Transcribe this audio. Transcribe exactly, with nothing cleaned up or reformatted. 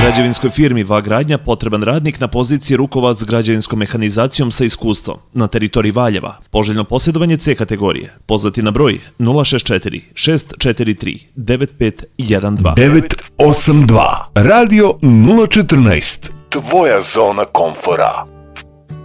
Građevinskoj firmi Va-gradnja potreban radnik na poziciji rukovac s građevinskom mehanizacijom sa iskustvom na teritoriji Valjeva. Poželjno posjedovanje C kategorije. Pozvati na broj nula šest četiri šest četiri tri devet pet jedan dva. devet osam dva Radio nula četrnaest. Tvoja zona komfora.